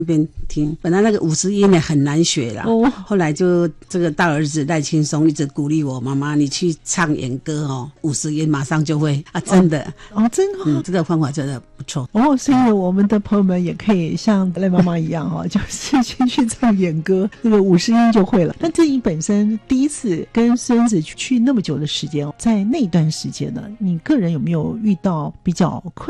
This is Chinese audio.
边听。本来那个50音呢很难学啦，后来就这个大儿子赖青松一直鼓励我，妈妈你去唱演歌50音马上就会啊，真的真的这个方法真的不错所以我们的朋友们也可以像赖妈妈一样就是先去唱演歌，那个50音就会了。但自己本身第一次跟孙子去那么久的时间，在那段时间呢，你个人有没有遇到比较困